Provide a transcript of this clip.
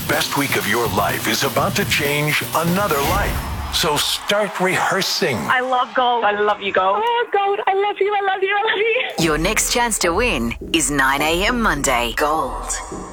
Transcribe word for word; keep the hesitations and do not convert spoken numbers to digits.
best week of your life is about to change another life. So start rehearsing. I love gold. I love you, gold. Oh, gold. I love you. I love you. I love you. Your next chance to win is nine a.m. Monday. Gold.